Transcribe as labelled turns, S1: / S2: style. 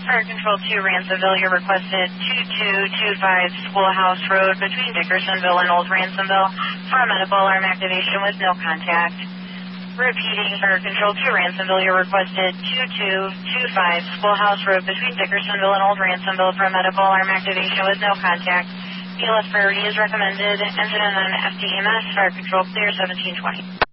S1: Fire Control 2, Ransomville, you're requested 2225 Schoolhouse Road between Dickersonville and Old Ransomville for a medical alarm activation with no contact. Repeating, Fire Control 2, Ransomville, you're requested 2225 Schoolhouse Road between Dickersonville and Old Ransomville for a medical alarm activation with no contact. BLS priority is recommended. Engine and FDMS, Fire Control clear 1720.